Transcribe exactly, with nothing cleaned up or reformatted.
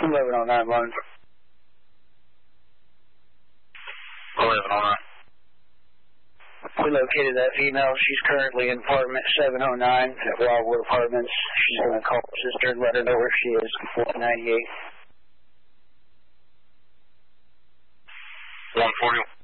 eleven oh nine, Lone. eleven oh nine. We located that female. She's currently in apartment seven oh nine at Wildwood Apartments. She's going to call her sister and let her know where she is. one ninety-eight. one forty.